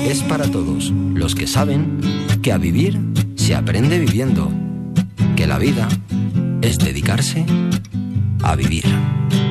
es para todos los que saben que a vivir se aprende viviendo, que la vida es dedicarse a vivir.